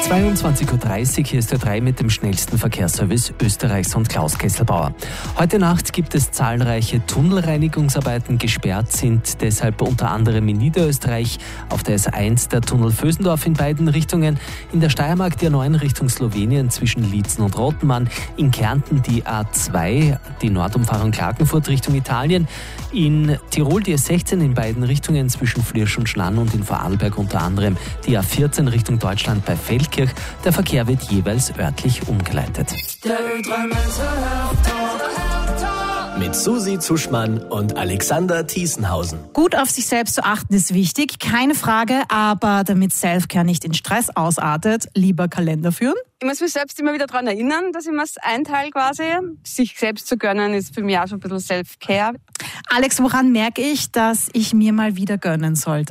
22:30 Uhr, hier ist der Ö3 mit dem schnellsten Verkehrsservice Österreichs und Klaus Kesselbauer. Heute Nacht gibt es zahlreiche Tunnelreinigungsarbeiten. Gesperrt sind deshalb unter anderem in Niederösterreich auf der S1 der Tunnel Vösendorf in beiden Richtungen, in der Steiermark die A9 Richtung Slowenien zwischen Liezen und Rottenmann, in Kärnten die A2, die Nordumfahrung Klagenfurt Richtung Italien, in Tirol die S16 in beiden Richtungen zwischen Flirsch und Schnann und in Vorarlberg unter anderem die A14 Richtung Deutschland bei Feldkirch. Der Verkehr wird jeweils örtlich umgeleitet. Mit Susi Zuschmann und Alexander Thiesenhausen. Gut auf sich selbst zu achten ist wichtig, keine Frage, aber damit Selfcare nicht in Stress ausartet, lieber Kalender führen. Ich muss mich selbst immer wieder daran erinnern, dass ich mir es einteile quasi. Sich selbst zu gönnen ist für mich auch schon ein bisschen Selfcare. Alex, woran merke ich, dass ich mir mal wieder gönnen sollte?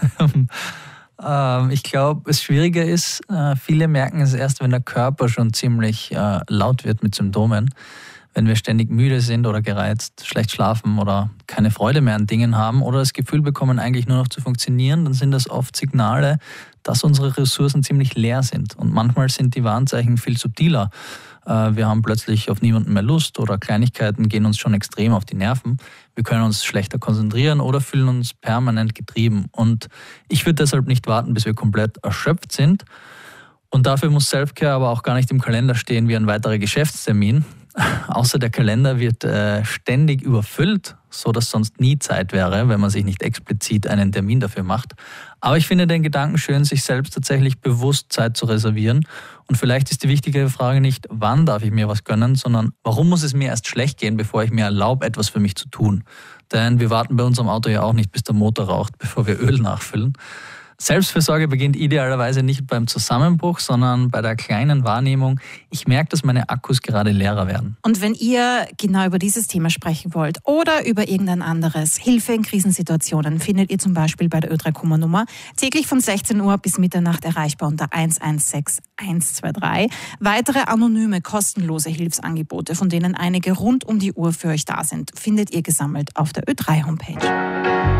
Ich glaube, das Schwierige ist, viele merken es erst, wenn der Körper schon ziemlich laut wird mit Symptomen. Wenn wir ständig müde sind oder gereizt, schlecht schlafen oder keine Freude mehr an Dingen haben oder das Gefühl bekommen, eigentlich nur noch zu funktionieren, dann sind das oft Signale, dass unsere Ressourcen ziemlich leer sind. Und manchmal sind die Warnzeichen viel subtiler. Wir haben plötzlich auf niemanden mehr Lust oder Kleinigkeiten gehen uns schon extrem auf die Nerven. Wir können uns schlechter konzentrieren oder fühlen uns permanent getrieben. Und ich würde deshalb nicht warten, bis wir komplett erschöpft sind. Und dafür muss Selfcare aber auch gar nicht im Kalender stehen wie ein weiterer Geschäftstermin. Außer der Kalender wird ständig überfüllt, so dass sonst nie Zeit wäre, wenn man sich nicht explizit einen Termin dafür macht. Aber ich finde den Gedanken schön, sich selbst tatsächlich bewusst Zeit zu reservieren. Und vielleicht ist die wichtige Frage nicht, wann darf ich mir was gönnen, sondern warum muss es mir erst schlecht gehen, bevor ich mir erlaube, etwas für mich zu tun. Denn wir warten bei unserem Auto ja auch nicht, bis der Motor raucht, bevor wir Öl nachfüllen. Selbstfürsorge beginnt idealerweise nicht beim Zusammenbruch, sondern bei der kleinen Wahrnehmung, ich merke, dass meine Akkus gerade leerer werden. Und wenn ihr genau über dieses Thema sprechen wollt oder über irgendein anderes, Hilfe in Krisensituationen findet ihr zum Beispiel bei der Ö3-Nummer täglich von 16 Uhr bis Mitternacht erreichbar unter 116 123. Weitere anonyme, kostenlose Hilfsangebote, von denen einige rund um die Uhr für euch da sind, findet ihr gesammelt auf der Ö3-Homepage.